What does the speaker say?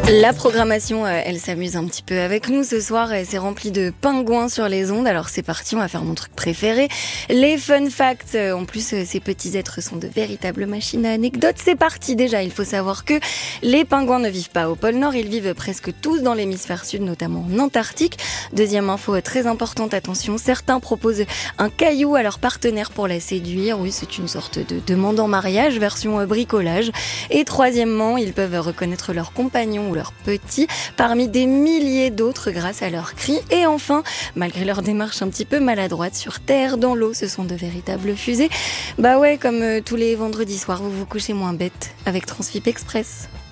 La programmation, elle s'amuse un petit peu avec nous ce soir. C'est rempli de pingouins sur les ondes. Alors c'est parti, on va faire mon truc préféré. Les fun facts. En plus, ces petits êtres sont de véritables machines à anecdotes. C'est parti déjà. Il faut savoir que les pingouins ne vivent pas au pôle Nord. Ils vivent presque tous dans l'hémisphère sud, notamment en Antarctique. Deuxième info très importante, attention. Certains proposent un caillou à leur partenaire pour la séduire. Oui, c'est une sorte de demande en mariage, version bricolage. Et troisièmement, ils peuvent reconnaître leur compagnon ou leur petit parmi des milliers d'autres grâce à leurs cris. Et enfin, malgré leur démarche un petit peu maladroite sur terre, dans l'eau, ce sont de véritables fusées. Bah ouais, comme tous les vendredis soirs, vous vous couchez moins bête avec Transfip Express.